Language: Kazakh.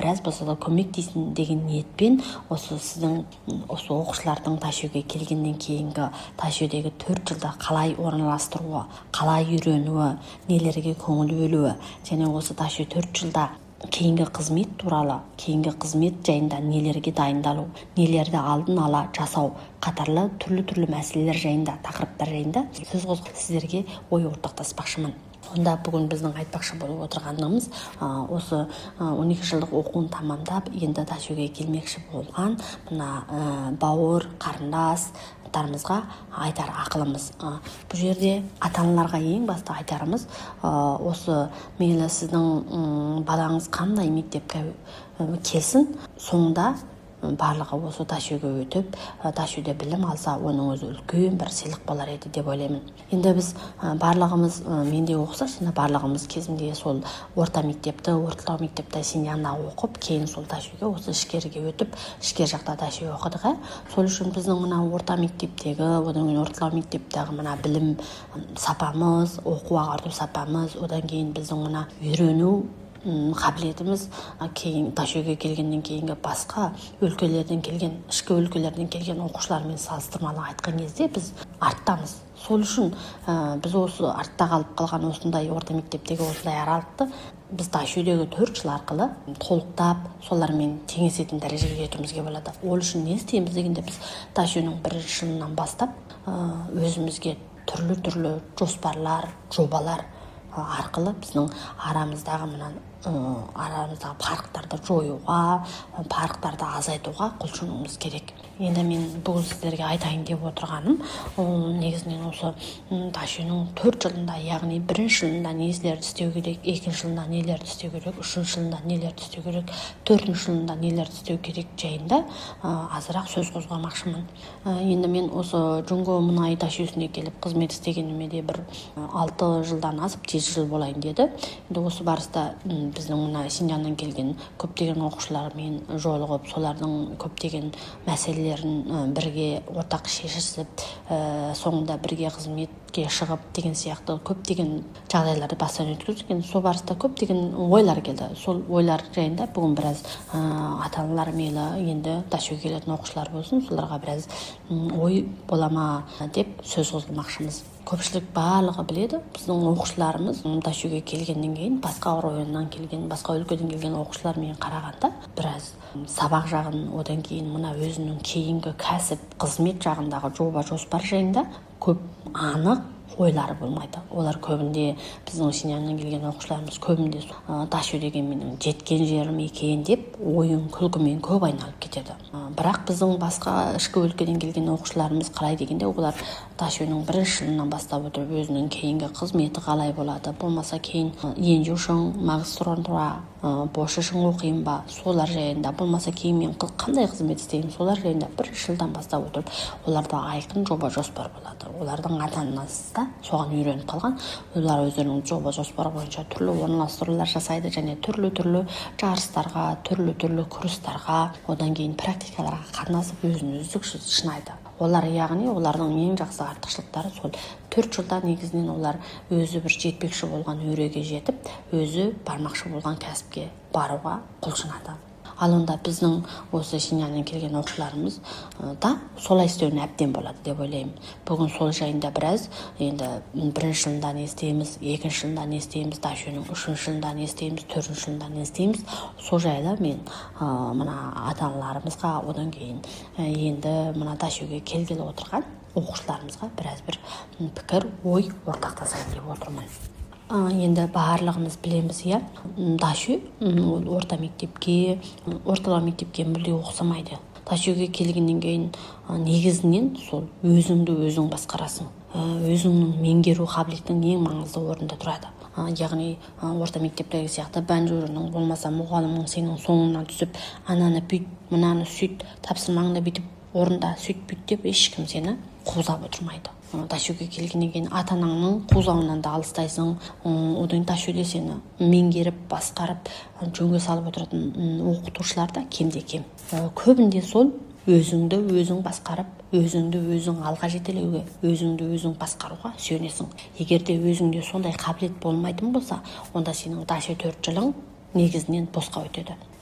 біраз болса да көмектейсін деген ниетпен осы сіздің осы оқушылардың Дачуге келгеннен кейінгі Дачудегі 4 жылда қалай орналастыруы, қалай үйренуі, нелерге көңіл бөлуі және осы Дачу 4 жылда кейінгі қызмет туралы, кейінгі қызмет жайында нелерге дайындалу, нелерді алдын ала жасау қатарлы түрлі мәселелер жайында, тақырыптар жайында сөз қозғап сіздерге ой ортақтаспақшымын. Онда бүгін біздің айтпақшы болып отырғанымыз осы 12 жылдық оқуын тамамдап, енді Дачуге келмекші болған мына бауыр, қарындастарымызға айтар ақылымыз. Бұл жерде ата-аналарға ең басты айтарымыз, осы мейлі сіздің балаңыз қандай мектепке келсін, соңында барлығы осы Дачуге өтіп, Дачуде білім алса, оның өзі үлкен бір сыйлық болар еді деп ойлаймын. Енді біз барлығымыз, менде оқысақ, барлығымыз кезінде сол орта мектепті, орталау мектепті Синьянда оқып, кейін сол Дачуге осы ішкерге өтіп, ішкер жақта Дачу оқыдық. Сол үшін біздің мына орта мектептегі, одан кейін орталау мектептегі мына білім сапамыз, оқу ағарту сапамыз, одан кейін біздің мына үйрену қабілетіміз кейін Дачуге келгеннен кейінгі басқа өлкелерден келген, ішкі өлкелерден келген оқушылармен салыстырмалы айтқан кезде біз арттамыз. Сол үшін біз осы артта қалып қалған осындай орта мектептегі осындай аралықты біз Дачудегі 4 жыл арқылы толықтап, солармен теңесетін дәрежеге жетуімізге болады. Ол үшін не істейміз дегенде біз Дачуның 1-ші жылынан бастап өзімізге түрлі жоспарлар, жобалар арқылы біздің арамыздағы парықтарды жоюға, парықтарды азайтуға құлшынуымыз керек. Енді мен бүгін сіздерге айтайын деп отырғаным, негізінен осы Дачуның 4 жылында, яғни 1-ші жылында нелерді істеу керек, 2-ші жылында нелерді істеу керек, 3-ші жылында нелерді істеу керек, 4-ші жылында нелерді істеу керек жайында азырақ сөз қозғамақшымын. Енді мен осы Жунго мұнай Дачусіне келіп қызмет істегеніме де бір 6 жылдан асып 7 жыл болайын деді. Енді осы барыста біздің мына Синьяннан келген көптеген оқушылармен жолығып, солардың көптеген мәселелерін бірге ортақ шешісіп, соңында бірге қызметке шығып деген сияқты көптеген жағдайларды бастан өткізген. Сол барыста көптеген ойлар келді. Сол ойлар жайында бүгін біраз ата-аналар мейлі енді Дачуге келетін оқушылар болсын, соларға біраз ой болама деп сөз қозғамақшымыз. Көпшілік барлығы біледі, біздің оқушыларымыз Дачуге келгеннен кейін басқа районнан келген, басқа өлкеден келген оқушылармен қарағанда біраз сабақ жағын, одан кейін мына өзінің кейінгі кәсіп, қызмет жағындағы жоба жоспар жайында көп анық ойлары болмайды. Олар көбінде біздің Синьяннан келген оқушыларымыз көбінде Дачу деген менің жеткен жерім екен деп ойын күлкімен көп айналып кетеді. Бірақ біздің басқа ішкі өлкеден келген оқушыларымыз қалай дегенде, олар Дачуның 1-ші жылынан бастап отырып өзінің кейінгі қызметі қалай болады, болмаса кейін енжушың, магистратура, бошышың оқиын ба, солар жайында, болмаса кейін мен қандай қызмет істеймін, солар жайында 1-ші жылдан бастап отырып оларда айқын жоба жоспар болады. Олардың ата-анасы да соған үйреніп қалған. Олар өздерінің жоба жоспары бойынша түрлі орналастырулар жасайды және түрлі жарыстарға, түрлі курстарға, одан кейін практикаларға қатынасып өзін үздіксіз шынайды. Олар яғни олардың ең жақсы артықшылықтары сол 4 жылда негізінен олар өзі бір жетпекші болған өреге жетіп, өзі бармақшы болған кәсіпке баруға құлшынады. Ал онда біздің осы Синьяннан келген оқушыларымыз да солай істеуіне әбден болады деп ойлаймын. Бүгін сол жайында біраз, енді 1-ші жылында не істейміз, 2-ші жылында не істейміз, Дачуның 3-ші жылында не істейміз, 4-ші жылында не істейміз, сол жайлы мен мына ата-аналарымызға, одан кейін енді мына Дачуге келгелі отырған оқушыларымызға біраз бір пікір, ой ортақтасайын деп отырмын. Енді барлығымыз білеміз, Дачу орта мектепке, орталау мектепке мүлде ұқсамайды. Дачуге келгеннен кейін негізінен сол өзіңді өзің басқарасың. Өзіңнің меңгеру қабілетінің ең маңызды орында тұрады. Яғни орта мектептегі сияқты бәнжөрінің болмаса мұғалімнің сенің соңынан түсіп, ананы бүйт, мынаны сөйт, тапсырмаңды бүйтіп орында сөйт бүйт деп ешкім сені қуызап отырмайды. Дачуге келгеннен кейін ата-анаңның қуызауынан да алыстайсың. Одан Дачуде сені меңгеріп, басқарып, жөнге салып отыратын оқытушылар да кемде кем. Көбінде сол өзіңді өзің басқарып, өзіңді өзің алға жетелеуге, өзіңді өзің басқаруға сүйенесің. Егер де өзіңде сондай қабілет болмайтын болса, онда сенің Дачу 4 жылың негізінен босқа өтеді.